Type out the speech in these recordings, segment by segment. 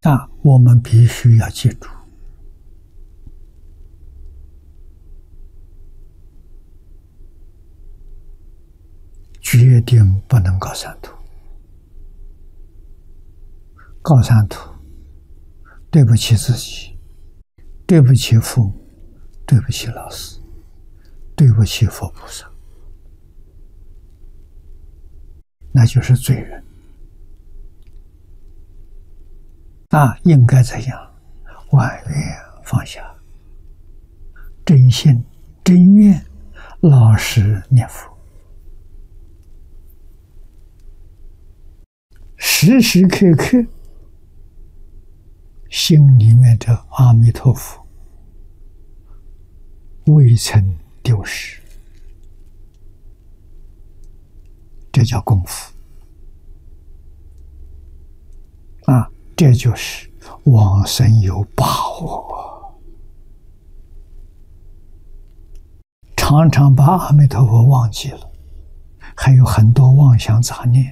我们必须要记住，决定不能搞三途。搞三途，对不起自己，对不起父母，对不起老师，对不起佛菩萨，那就是罪人。应该怎样？万缘放下，真心真愿，老实念佛，时时刻刻心里面的阿弥陀佛未曾丢失，这叫功夫这就是往生有把握。常常把阿弥陀佛忘记了，还有很多妄想杂念，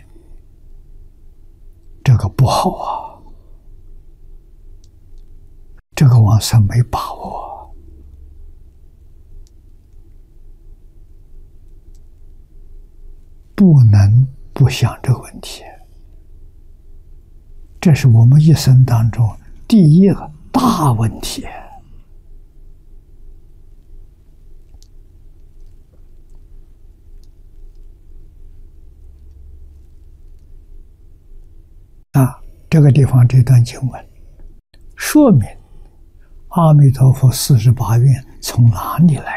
这个不好啊，这个往生没把握。不能不想这个问题，这是我们一生当中第一个大问题。这个地方这段经文说明阿弥陀佛48愿从哪里来